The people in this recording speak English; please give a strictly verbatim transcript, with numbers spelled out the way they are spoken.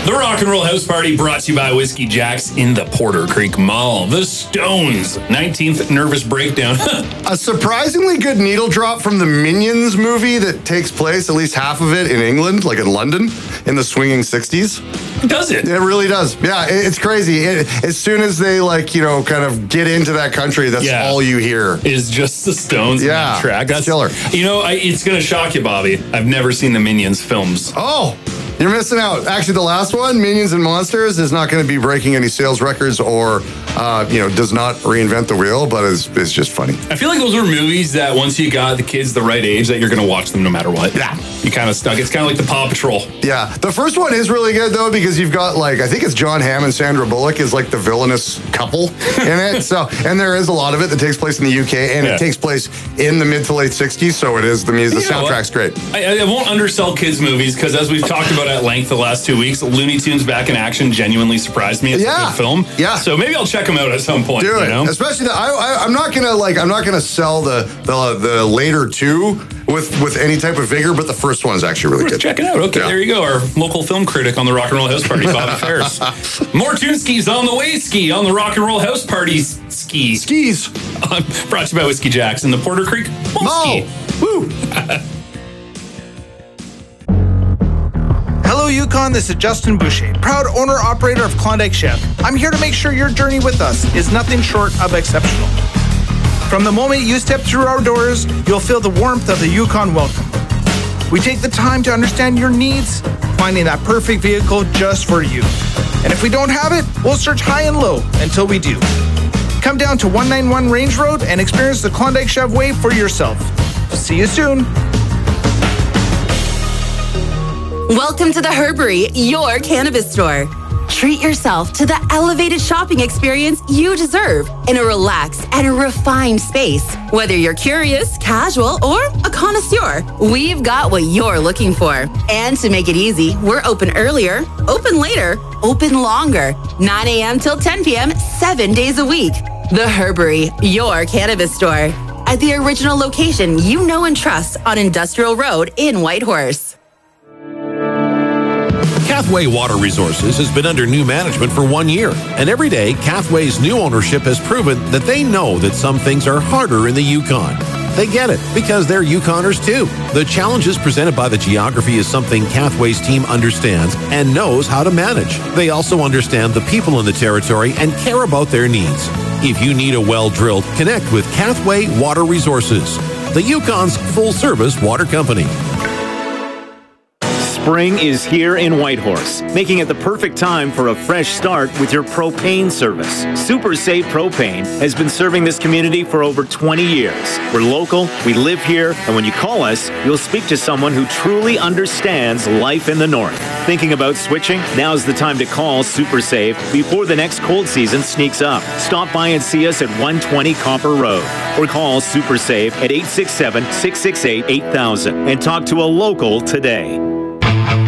The Rock and Roll House Party brought to you by Whiskey Jack's in the Porter Creek Mall. The Stones, nineteenth Nervous Breakdown. A surprisingly good needle drop from the Minions movie that takes place, at least half of it, in England, like in London, in the swinging sixties. Does it? It really does. Yeah, it, it's crazy. It, as soon as they, like, you know, kind of get into that country, that's Yeah. all you hear. Is just the Stones in Yeah, that track. That's killer. You know, I, it's going to shock you, Bobby. I've never seen the Minions films. Oh, you're missing out. Actually, the last one, Minions and Monsters, is not going to be breaking any sales records or, uh, you know, does not reinvent the wheel, but is, is just funny. I feel like those were movies that once you got the kids the right age, that you're going to watch them no matter what. Yeah. You kind of stuck. It's kind of like the Paw Patrol. Yeah. The first one is really good, though, because you've got, like, I think it's John Hamm and Sandra Bullock is like the villainous couple in it. So, and there is a lot of it that takes place in the U K, and Yeah. it takes place in the mid to late sixties. So it is the music. The You know what? soundtrack's great. I, I won't undersell kids' movies because, as we've talked about at length the last two weeks, Looney Tunes Back in Action genuinely surprised me. It's Yeah. a good film. Yeah. So maybe I'll check them out at some point. Do you it, know? especially the, I, I, I'm not gonna like I'm not gonna sell the the, the later two with with any type of vigor, but the first one is actually really good. Check it out. Okay, Yeah. there you go. Our local film critic on the Rock and Roll House Party, Bobby Ferris. More tune skis on the way. Ski on the Rock and Roll House Party. Ski. Skis. Uh, brought to you by Whiskey Jack's in the Porter Creek Mall. Oh, Ski. woo. Hello, Yukon. This is Justin Boucher, proud owner-operator of Klondike Chef. I'm here to make sure your journey with us is nothing short of exceptional. From the moment you step through our doors, you'll feel the warmth of the Yukon welcome. We take the time to understand your needs, finding that perfect vehicle just for you. And if we don't have it, we'll search high and low until we do. Come down to one ninety-one Range Road and experience the Klondike Chef way for yourself. See you soon. Welcome to the Herbery, your cannabis store. Treat yourself to the elevated shopping experience you deserve in a relaxed and refined space. Whether you're curious, casual, or a connoisseur, we've got what you're looking for. And to make it easy, we're open earlier, open later, open longer, nine a.m. till ten p.m., seven days a week. The Herbery, your cannabis store. At the original location you know and trust on Industrial Road in Whitehorse. Cathway Water Resources has been under new management for one year, and every day, Cathway's new ownership has proven that they know that some things are harder in the Yukon. They get it, because they're Yukoners too. The challenges presented by the geography is something Cathway's team understands and knows how to manage. They also understand the people in the territory and care about their needs. If you need a well drilled, connect with Cathway Water Resources, the Yukon's full-service water company. Spring is here in Whitehorse, making it the perfect time for a fresh start with your propane service. Super Safe Propane has been serving this community for over twenty years. We're local, we live here, and when you call us, you'll speak to someone who truly understands life in the north. Thinking about switching? Now's the time to call Super Safe before the next cold season sneaks up. Stop by and see us at one twenty Copper Road, or call Super Safe at eight six seven, six six eight, eight thousand and talk to a local today.